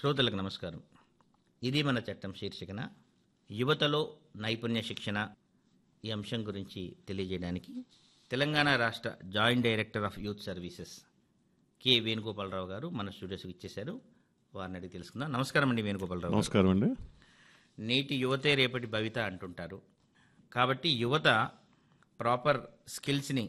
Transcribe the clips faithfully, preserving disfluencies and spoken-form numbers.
శ్రోతలకు నమస్కారం. ఇది మన చట్టం శీర్షికన యువతలో నైపుణ్య శిక్షణ ఈ అంశం గురించి తెలియజేయడానికి తెలంగాణ రాష్ట్ర joint director of youth services K Venugopala Rao గారు మన స్టూడియోస్కి ఇచ్చేశారు. వారిని అడిగి తెలుసుకుందాం. నమస్కారం అండి వేణుగోపాలరావు. నమస్కారం అండి. నేటి యువతే రేపటి భవిత అంటుంటారు. కాబట్టి యువత ప్రాపర్ స్కిల్స్ని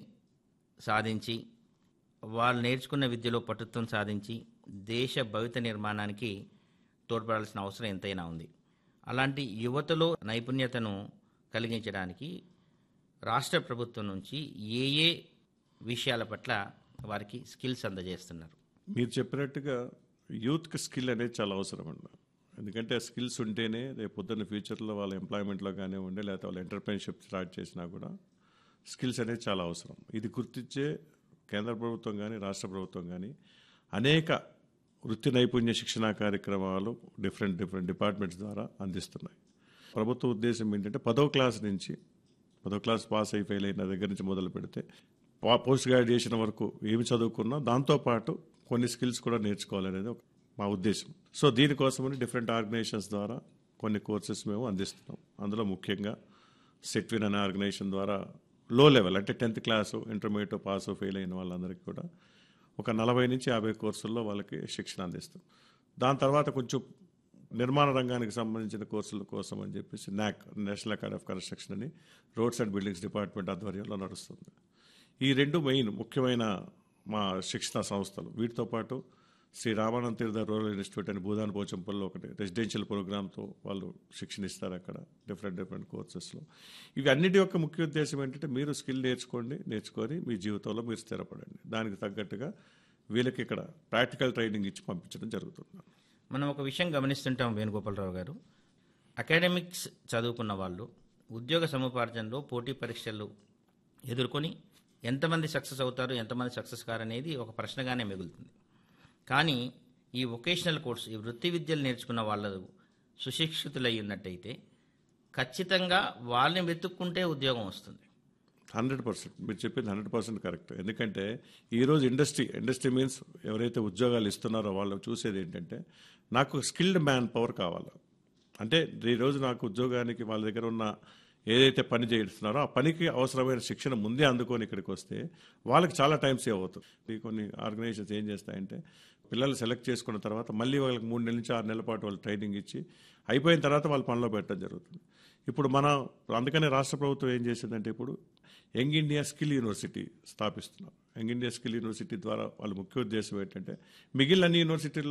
సాధించి వాళ్ళు నేర్చుకున్న విద్యలో పటుత్వం సాధించి దేశ భవిత నిర్మాణానికి తోడ్పడాల్సిన అవసరం ఎంతైనా ఉంది. అలాంటి యువతలో నైపుణ్యతను కలిగించడానికి రాష్ట్ర ప్రభుత్వం నుంచి ఏ ఏ విషయాల పట్ల వారికి స్కిల్స్ అందజేస్తున్నారు? మీరు చెప్పినట్టుగా యూత్కి స్కిల్ అనేది చాలా అవసరం అండి. ఎందుకంటే స్కిల్స్ ఉంటేనే రేపు పొద్దున్న ఫ్యూచర్లో వాళ్ళ ఎంప్లాయ్మెంట్లో కానివ్వండి, లేకపోతే వాళ్ళ ఎంటర్ప్రెన్యూర్షిప్ స్టార్ట్ చేసినా కూడా స్కిల్స్ అనేది చాలా అవసరం. ఇది గుర్తించే కేంద్ర ప్రభుత్వం కానీ రాష్ట్ర ప్రభుత్వం కానీ అనేక వృత్తి నైపుణ్య శిక్షణా కార్యక్రమాలు డిఫరెంట్ డిఫరెంట్ డిపార్ట్మెంట్స్ ద్వారా అందిస్తున్నాయి. ప్రభుత్వ ఉద్దేశం ఏంటంటే పదో క్లాస్ నుంచి పదో క్లాస్ పాస్ అయి ఫెయిల్ అయిన దగ్గర నుంచి మొదలు పెడితే పోస్ట్ గ్రాడ్యుయేషన్ వరకు ఏమి చదువుకున్నా దాంతోపాటు కొన్ని స్కిల్స్ కూడా నేర్చుకోవాలనేది ఒక మా ఉద్దేశం. సో దీనికోసమని డిఫరెంట్ ఆర్గనైజేషన్స్ ద్వారా కొన్ని కోర్సెస్ మేము అందిస్తున్నాం. అందులో ముఖ్యంగా సెట్విన్ అనే ఆర్గనైజేషన్ ద్వారా లో లెవెల్ అంటే tenth class intermediate pass fail అయిన వాళ్ళందరికీ కూడా ఒక నలభై నుంచి యాభై కోర్సుల్లో వాళ్ళకి శిక్షణ అందిస్తాం. దాని తర్వాత కొంచెం నిర్మాణ రంగానికి సంబంధించిన కోర్సుల కోసం అని చెప్పేసి నాక్ నేషనల్ అకాడమీ ఆఫ్ కన్స్ట్రక్షన్ అని రోడ్స్ అండ్ బిల్డింగ్స్ డిపార్ట్మెంట్ ఆధ్వర్యంలో నడుస్తుంది. ఈ రెండు మెయిన్ ముఖ్యమైన మా శిక్షణ సంస్థలు. వీటితో పాటు శ్రీ రామానంద తీర్థ రూరల్ ఇన్స్టిట్యూట్ అని భూదాన్ పోచంపల్లిలో ఒకటి రెసిడెన్షియల్ ప్రోగ్రామ్తో వాళ్ళు శిక్షణ ఇస్తారు అక్కడ డిఫరెంట్ డిఫరెంట్ కోర్సెస్లో. ఇవి అన్నిటి యొక్క ముఖ్య ఉద్దేశం ఏంటంటే మీరు స్కిల్ నేర్చుకోండి, నేర్చుకొని మీ జీవితంలో మీరు స్థిరపడండి. దానికి తగ్గట్టుగా వీళ్ళకి ఇక్కడ ప్రాక్టికల్ ట్రైనింగ్ ఇచ్చి పంపించడం జరుగుతుంది. మనం ఒక విషయం గమనిస్తుంటాం వేణుగోపాలరావు గారు, అకాడమిక్స్ చదువుకున్న వాళ్ళు ఉద్యోగ సముపార్జనలో పోటీ పరీక్షలు ఎదుర్కొని ఎంతమంది సక్సెస్ అవుతారు, ఎంతమంది సక్సెస్ కారనేది ఒక ప్రశ్నగానే మిగులుతుంది. కానీ ఈ వొకేషనల్ కోర్స్, ఈ వృత్తి విద్యలు నేర్చుకున్న వాళ్ళు సుశిక్షితులై ఉన్నట్టయితే ఖచ్చితంగా వాళ్ళని వెతుక్కుంటే ఉద్యోగం వస్తుంది. హండ్రెడ్ పర్సెంట్ మీరు చెప్పింది హండ్రెడ్ పర్సెంట్ కరెక్ట్. ఎందుకంటే ఈరోజు ఇండస్ట్రీ ఇండస్ట్రీ మీన్స్ ఎవరైతే ఉద్యోగాలు ఇస్తున్నారో వాళ్ళు చూసేది ఏంటంటే నాకు స్కిల్డ్ మ్యాన్ పవర్ కావాలి. అంటే ఈరోజు నాకు ఉద్యోగానికి వాళ్ళ దగ్గర ఉన్న ఏదైతే పని చేస్తున్నారో ఆ పనికి అవసరమైన శిక్షణ ముందే అందుకొని ఇక్కడికి వస్తే వాళ్ళకి చాలా టైం సేవ్ అవుతుంది. కొన్ని ఆర్గనైజేషన్స్ ఏం చేస్తాయంటే పిల్లలు సెలెక్ట్ చేసుకున్న తర్వాత మళ్ళీ వాళ్ళకి మూడు నెలల నుంచి ఆరు నెలల పాటు వాళ్ళు ట్రైనింగ్ ఇచ్చి అయిపోయిన తర్వాత వాళ్ళు పనిలో పెట్టడం జరుగుతుంది. ఇప్పుడు మన అందుకనే రాష్ట్ర ప్రభుత్వం ఏం చేసిందంటే ఇప్పుడు young India skill university స్థాపిస్తున్నారు. Young India skill university ద్వారా వాళ్ళ ముఖ్య ఉద్దేశం ఏంటంటే మిగిలిన అన్ని యూనివర్సిటీల్లో